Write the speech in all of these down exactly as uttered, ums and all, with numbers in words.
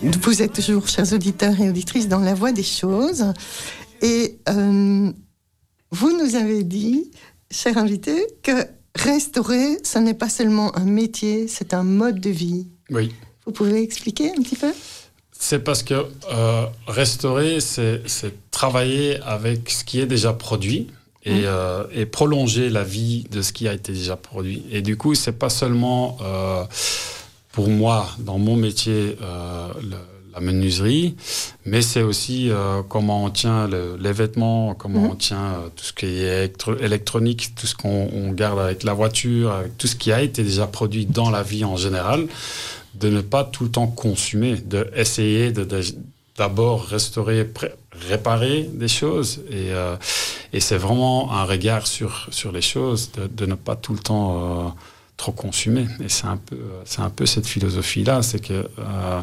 vous êtes toujours, chers auditeurs et auditrices, dans la voie des choses. Et euh, vous nous avez dit, cher invité, que restaurer, ce n'est pas seulement un métier, c'est un mode de vie. Oui. Vous pouvez expliquer un petit peu ? C'est parce que euh, restaurer, c'est, c'est travailler avec ce qui est déjà produit et, mmh. euh, et prolonger la vie de ce qui a été déjà produit. Et du coup, c'est pas seulement euh, pour moi, dans mon métier, euh, le, la menuiserie, mais c'est aussi euh, comment on tient le, les vêtements, comment mmh. on tient euh, tout ce qui est électro- électronique, tout ce qu'on on garde avec la voiture, avec tout ce qui a été déjà produit dans la vie en général. De ne pas tout le temps consommer, d'essayer de, de, d'abord restaurer, pré- réparer des choses. Et, euh, et c'est vraiment un regard sur, sur les choses, de, de ne pas tout le temps euh, trop consommer. Et c'est un peu, c'est un peu cette philosophie-là, c'est que euh,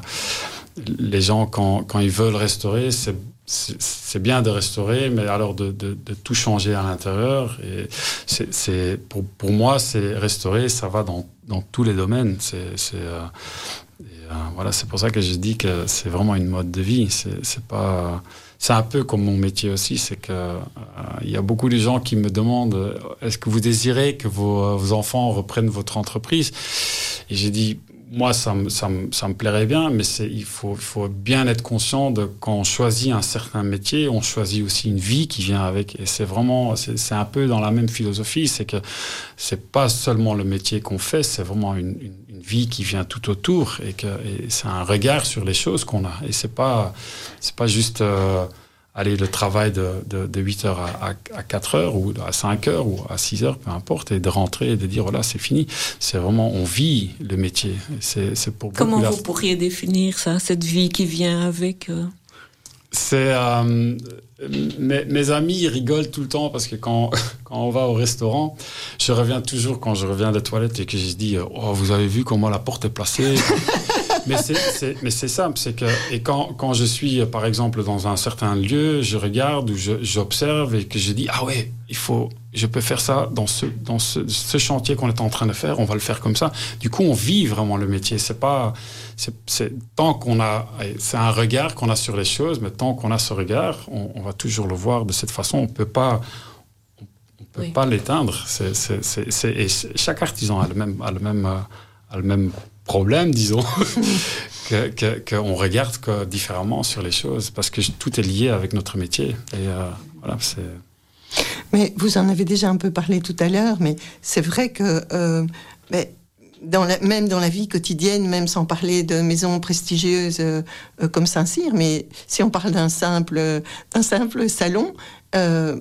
les gens, quand, quand ils veulent restaurer, c'est, c'est, c'est bien de restaurer, mais alors de, de, de tout changer à l'intérieur. Et c'est, c'est, pour, pour moi, c'est restaurer, ça va dans dans tous les domaines. C'est, c'est, euh, et, euh, voilà, c'est pour ça que je dis que c'est vraiment une mode de vie. C'est, c'est, pas, c'est un peu comme mon métier aussi, c'est qu'il euh, y a beaucoup de gens qui me demandent « Est-ce que vous désirez que vos, vos enfants reprennent votre entreprise ?» Et j'ai dit moi, ça me, ça me, ça me plairait bien, mais c'est, il faut, il faut bien être conscient de quand on choisit un certain métier, on choisit aussi une vie qui vient avec. Et c'est vraiment, c'est, c'est un peu dans la même philosophie, c'est que c'est pas seulement le métier qu'on fait, c'est vraiment une, une, une vie qui vient tout autour et que et c'est un regard sur les choses qu'on a. Et c'est pas, c'est pas juste euh, aller le travail de, de, de huit heures à, à, à quatre heures ou à cinq heures ou à six heures, peu importe, et de rentrer et de dire, voilà, c'est fini. C'est vraiment, on vit le métier. C'est, c'est pour Comment vous la... pourriez définir ça, cette vie qui vient avec euh... C'est... Euh, mes, mes amis rigolent tout le temps parce que quand, quand on va au restaurant, je reviens toujours, quand je reviens des toilettes et que je dis, oh, vous avez vu comment la porte est placée? Mais c'est, c'est, mais c'est simple, c'est que et quand, quand je suis par exemple dans un certain lieu, je regarde ou je, j'observe et que je dis ah ouais, il faut, je peux faire ça dans ce dans ce, ce chantier qu'on est en train de faire, on va le faire comme ça. Du coup, on vit vraiment le métier. C'est pas, c'est, c'est tant qu'on a, c'est un regard qu'on a sur les choses, mais tant qu'on a ce regard, on, on va toujours le voir de cette façon. On peut pas. On peut oui. pas l'éteindre. C'est, c'est, c'est, c'est, et chaque artisan a le même, a le même, a le même problème, disons, que, que, qu'on regarde que différemment sur les choses, parce que tout est lié avec notre métier. Et euh, voilà, c'est... Mais vous en avez déjà un peu parlé tout à l'heure, mais c'est vrai que euh, mais dans la, même dans la vie quotidienne, même sans parler de maisons prestigieuses euh, euh, comme Saint-Cyr, mais si on parle d'un simple, d'un simple salon, euh,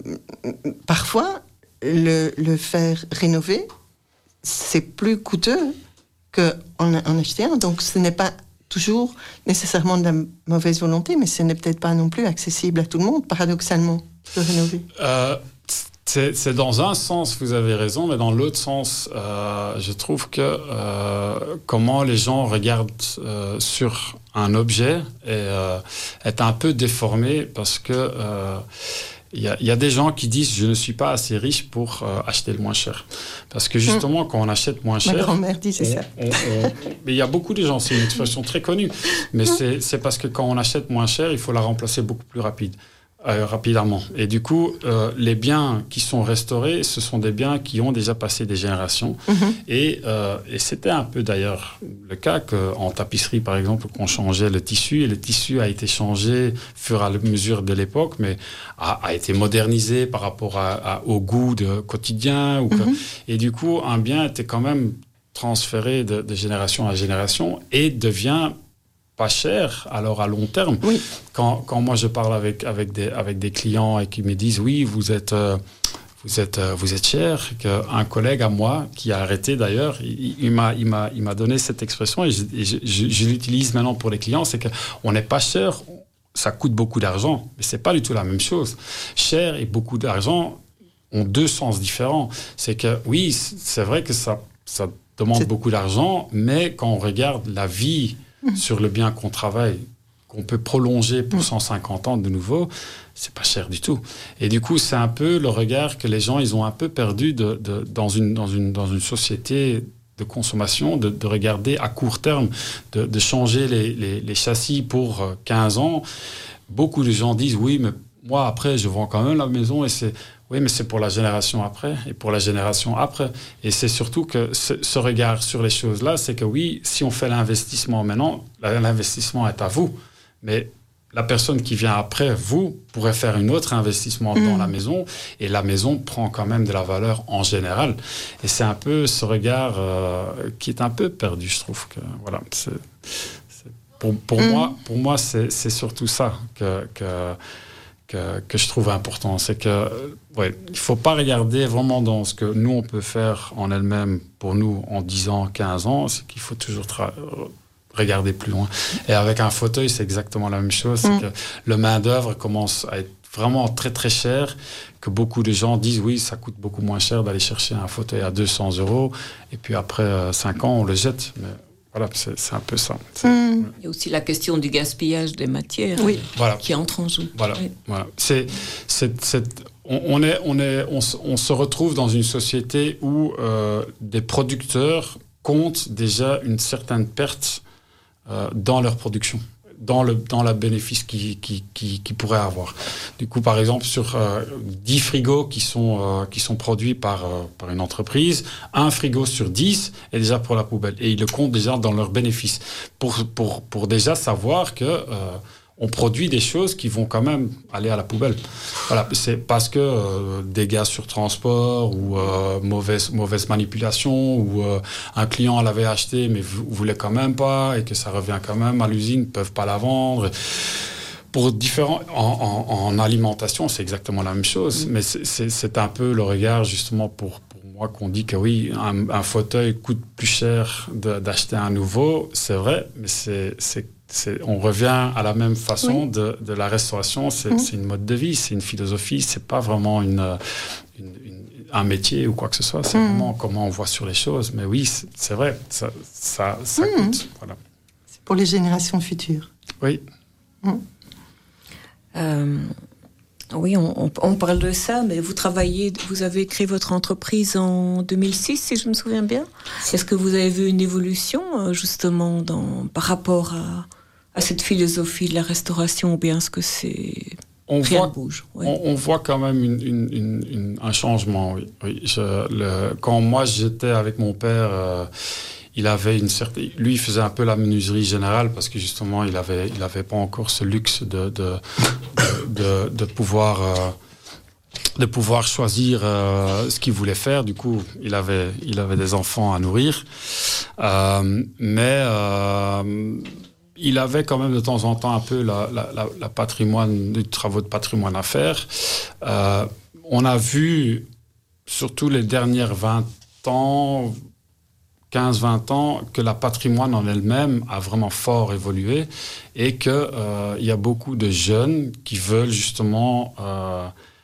parfois, le, le faire rénover, c'est plus coûteux qu'en en acheter un. Donc, ce n'est pas toujours nécessairement de la mauvaise volonté, mais ce n'est peut-être pas non plus accessible à tout le monde, paradoxalement, de rénover. Euh, c'est, c'est dans un sens, vous avez raison, mais dans l'autre sens, euh, je trouve que euh, comment les gens regardent euh, sur un objet est, euh, est un peu déformé parce que euh, Il y, a, il y a des gens qui disent je ne suis pas assez riche pour euh, acheter le moins cher. Parce que justement, mmh. quand on achète moins cher... Ma grand-mère disait ça. On, on, mais il y a beaucoup de gens, c'est une expression très connue. Mais mmh. c'est, c'est parce que quand on achète moins cher, il faut la remplacer beaucoup plus rapide. Euh, rapidement. Et du coup, euh, les biens qui sont restaurés, ce sont des biens qui ont déjà passé des générations. Mm-hmm. Et, euh, et c'était un peu d'ailleurs le cas qu'en tapisserie, par exemple, qu'on changeait le tissu, et le tissu a été changé au fur et à mesure de l'époque, mais a, a été modernisé par rapport à, à, au goût de quotidien. Ou mm-hmm. que, et du coup, un bien était quand même transféré de, de génération à génération et devient pas cher, alors à long terme. Oui. Quand, quand moi je parle avec, avec, des, avec des clients et qui me disent oui, vous êtes, euh, vous êtes, euh, vous êtes cher, qu'un collègue à moi, qui a arrêté d'ailleurs, il, il, m'a, il, m'a, il m'a donné cette expression et, je, et je, je, je l'utilise maintenant pour les clients, c'est qu'on n'est pas cher, ça coûte beaucoup d'argent, mais c'est pas du tout la même chose. Cher et beaucoup d'argent ont deux sens différents. C'est que oui, c'est vrai que ça, ça demande c'est... beaucoup d'argent, mais quand on regarde la vie sur le bien qu'on travaille, qu'on peut prolonger pour cent cinquante ans de nouveau, c'est pas cher du tout. Et du coup, c'est un peu le regard que les gens, ils ont un peu perdu de, de, dans, une, dans, une, dans une société de consommation, de, de regarder à court terme, de, de changer les, les, les châssis pour quinze ans. Beaucoup de gens disent, oui, mais moi, après, je vends quand même la maison et c'est... Oui, mais c'est pour la génération après et pour la génération après. Et c'est surtout que ce, ce regard sur les choses-là, c'est que oui, si on fait l'investissement maintenant, l'investissement est à vous. Mais la personne qui vient après vous pourrait faire un autre investissement mmh. dans la maison et la maison prend quand même de la valeur en général. Et c'est un peu ce regard euh, qui est un peu perdu, je trouve. Que, voilà, c'est, c'est, pour pour mmh. moi, pour moi c'est, c'est surtout ça que... que Que, que je trouve important, c'est que ouais, il faut pas regarder vraiment dans ce que nous on peut faire en elle-même pour nous en dix ans, quinze ans, c'est qu'il faut toujours tra- regarder plus loin. Et avec un fauteuil, c'est exactement la même chose, c'est mmh. que le main-d'œuvre commence à être vraiment très très cher, que beaucoup de gens disent oui, ça coûte beaucoup moins cher d'aller chercher un fauteuil à deux cents euros, et puis après euh, cinq ans, on le jette. Mais voilà, c'est, c'est un peu ça. Mmh. Il y a aussi la question du gaspillage des matières oui. voilà. qui entre en jeu. Voilà, oui. voilà. C'est, c'est, c'est, on, on, est, on, est, on, on se retrouve dans une société où euh, des producteurs comptent déjà une certaine perte euh, dans leur production, dans le, dans le bénéfice qu'ils qui, qui, qui pourraient avoir. Du coup, par exemple, sur euh, dix frigos qui sont, euh, qui sont produits par, euh, par une entreprise, un frigo sur dix est déjà pour la poubelle. Et ils le comptent déjà dans leur bénéfice. Pour, pour, pour déjà savoir que euh, on produit des choses qui vont quand même aller à la poubelle. Voilà, c'est parce que euh, dégâts sur transport ou euh, mauvaise, mauvaise manipulation ou euh, un client l'avait acheté mais v- voulait quand même pas et que ça revient quand même à l'usine, ne peuvent pas la vendre. Pour différents, en, en, en alimentation, c'est exactement la même chose, mmh. mais c'est, c'est, c'est un peu le regard justement pour, pour moi qu'on dit que oui, un, un fauteuil coûte plus cher de, d'acheter un nouveau, c'est vrai, mais c'est, c'est C'est, on revient à la même façon oui. de, de la restauration. C'est, mmh. c'est une mode de vie, c'est une philosophie. C'est pas vraiment une, une, une, un métier ou quoi que ce soit. C'est mmh. vraiment comment on voit sur les choses. Mais oui, c'est, c'est vrai, ça, ça, ça mmh. coûte. Voilà. C'est pour les générations futures. Oui. Mmh. Euh, oui, on, on, on parle de ça, mais vous travaillez, vous avez créé votre entreprise en deux mille six, si je me souviens bien. Est-ce que vous avez vu une évolution justement dans, par rapport à à cette philosophie de la restauration, ou bien est-ce que c'est... On Rien voit, ne bouge. Ouais. On, on voit quand même une, une, une, une, un changement, oui. oui je, le, quand moi, j'étais avec mon père, euh, il avait une certaine... Lui, il faisait un peu la menuiserie générale parce que justement, il avait, il avait pas encore ce luxe de, de, de, de, de pouvoir... Euh, de pouvoir choisir euh, ce qu'il voulait faire. Du coup, il avait, il avait des enfants à nourrir. Euh, mais... Euh, il avait quand même de temps en temps un peu la, la, la, la patrimoine, les travaux de patrimoine à faire. Euh, on a vu, surtout les dernières vingt ans, quinze vingt ans, que la patrimoine en elle-même a vraiment fort évolué et qu'il euh, y a beaucoup de jeunes qui veulent justement euh,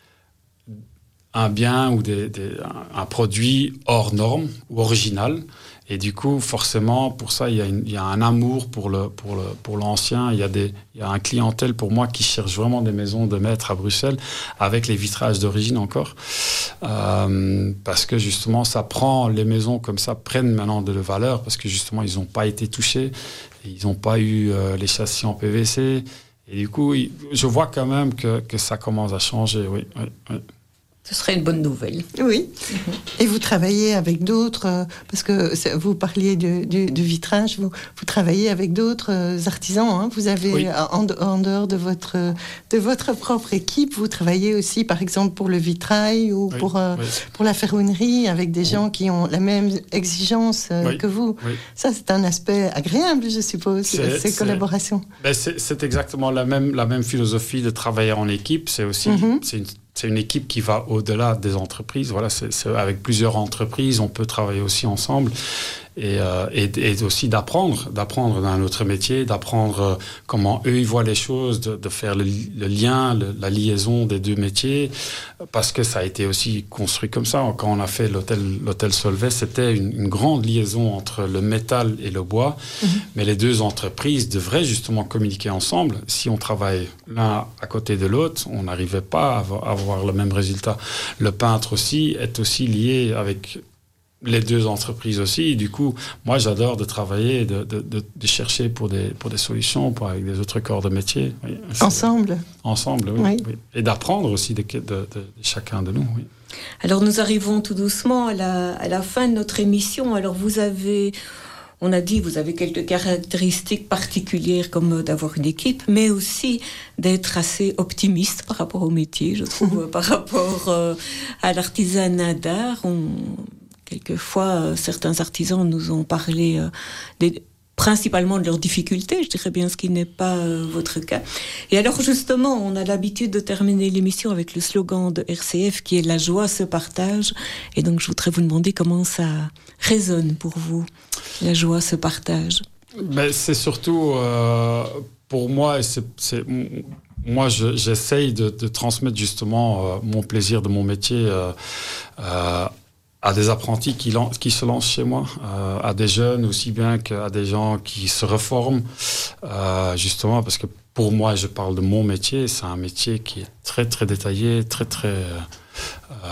un bien ou des, des, un, un produit hors norme ou original. Et du coup, forcément, pour ça, il y a, une, il y a un amour pour, le, pour, le, pour l'ancien. Il y a des, il y a un clientèle, pour moi, qui cherche vraiment des maisons de maître à Bruxelles, avec les vitrages d'origine encore. Euh, parce que, justement, ça prend, les maisons comme ça prennent maintenant de la valeur, parce que, justement, ils n'ont pas été touchés. Ils n'ont pas eu euh, les châssis en P V C. Et du coup, je vois quand même que, que ça commence à changer, oui, oui, oui. Ce serait une bonne nouvelle. Oui. Mm-hmm. Et vous travaillez avec d'autres, euh, parce que vous parliez du, du, du vitrage, vous, vous travaillez avec d'autres euh, artisans. Hein, vous avez, oui. en, en dehors de votre, de votre propre équipe, vous travaillez aussi, par exemple, pour le vitrail ou oui. Pour, euh, oui. pour la ferronnerie, avec des oui. gens qui ont la même exigence euh, oui. que vous. Oui. Ça, c'est un aspect agréable, je suppose, c'est, ces c'est, collaborations. Ben c'est, c'est exactement la même, la même philosophie de travailler en équipe. C'est aussi... Mm-hmm. C'est une, C'est une équipe qui va au-delà des entreprises. Voilà, c'est, c'est avec plusieurs entreprises, on peut travailler aussi ensemble et, euh, et, et aussi d'apprendre, d'apprendre d'un autre métier, d'apprendre comment eux ils voient les choses, de, de faire le, le lien, le, la liaison des deux métiers, parce que ça a été aussi construit comme ça. Quand on a fait l'hôtel, l'hôtel Solvay, c'était une, une grande liaison entre le métal et le bois, mmh. mais les deux entreprises devraient justement communiquer ensemble. Si on travaille l'un à côté de l'autre, on n'arrivait pas à avoir, à avoir le même résultat. Le peintre aussi est aussi lié avec les deux entreprises aussi. Et du coup, moi, j'adore de travailler, de, de, de, de chercher pour des, pour des solutions, pour, avec des autres corps de métier. Oui, ensemble. Ensemble, oui, oui. oui. Et d'apprendre aussi de, de, de, de chacun de nous, oui. Alors, nous arrivons tout doucement à la, à la fin de notre émission. Alors, vous avez... On a dit, vous avez quelques caractéristiques particulières comme d'avoir une équipe, mais aussi d'être assez optimiste par rapport au métier, je trouve, par rapport euh, à l'artisanat d'art. On, quelquefois, euh, certains artisans nous ont parlé euh, des, principalement de leurs difficultés, je dirais bien, ce qui n'est pas euh, votre cas. Et alors, justement, on a l'habitude de terminer l'émission avec le slogan de R C F qui est « La joie se partage ». Et donc, je voudrais vous demander comment ça résonne pour vous. La joie se partage. Mais c'est surtout, euh, pour moi, c'est, c'est, moi je, j'essaye de, de transmettre justement euh, mon plaisir de mon métier euh, euh, à des apprentis qui, lan- qui se lancent chez moi, euh, à des jeunes aussi bien qu'à des gens qui se reforment, euh, justement parce que pour moi, je parle de mon métier, c'est un métier qui est très très détaillé, très très... Euh,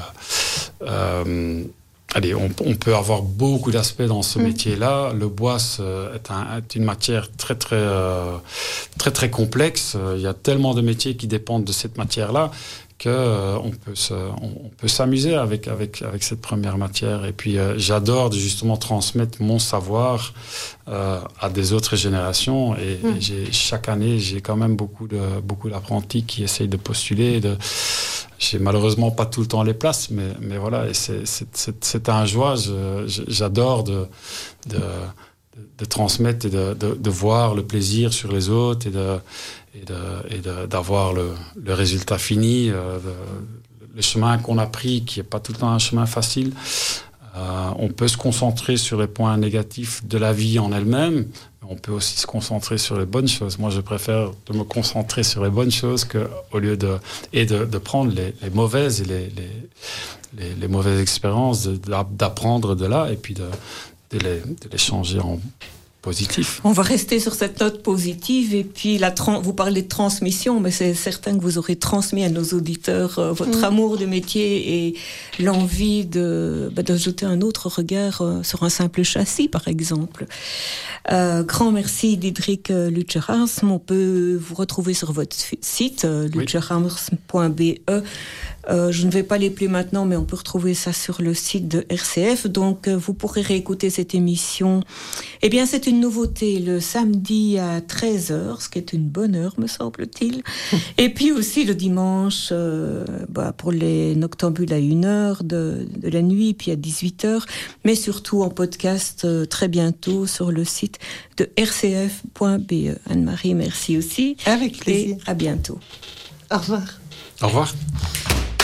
euh, Allez, on, on peut avoir beaucoup d'aspects dans ce mmh. métier-là. Le bois est, un, est une matière très très euh, très très complexe. Il y a tellement de métiers qui dépendent de cette matière-là que euh, on peut se, on, on peut s'amuser avec avec avec cette première matière. Et puis euh, j'adore justement transmettre mon savoir euh, à des autres générations. Et, mmh. et j'ai, chaque année, j'ai quand même beaucoup de beaucoup d'apprentis qui essayent de postuler. De, J'ai malheureusement pas tout le temps les places, mais, mais voilà, et c'est, c'est, c'est, c'est un joie. Je, je, j'adore de, de, de, de transmettre et de, de, de voir le plaisir sur les autres et, de, et, de, et de, d'avoir le, le résultat fini, euh, de, le chemin qu'on a pris, qui n'est pas tout le temps un chemin facile. Euh, on peut se concentrer sur les points négatifs de la vie en elle-même, mais on peut aussi se concentrer sur les bonnes choses. Moi, je préfère de me concentrer sur les bonnes choses que, au lieu de et de, de prendre les, les mauvaises et les, les, les, les mauvaises expériences, de, d'apprendre de là et puis de, de, les, de les changer en positif. On va rester sur cette note positive et puis la tra- vous parlez de transmission, mais c'est certain que vous aurez transmis à nos auditeurs euh, votre mmh. amour du métier et l'envie de, bah, de jeter un autre regard euh, sur un simple châssis, par exemple. Euh, grand merci Diederik Lutgerhams. On peut vous retrouver sur votre site euh, oui. lutgerhams point b e. Euh, je ne vais pas les plus maintenant, mais on peut retrouver ça sur le site de R C F. Donc, euh, vous pourrez réécouter cette émission. Eh bien, c'est une nouveauté le samedi à treize heures, ce qui est une bonne heure, me semble-t-il. Et puis aussi le dimanche, euh, bah, pour les noctambules à une heure de, de la nuit, puis à dix-huit heures. Mais surtout en podcast euh, très bientôt sur le site de r c f point b e. Anne-Marie, merci aussi. Avec plaisir. Et à bientôt. Au revoir. Au revoir.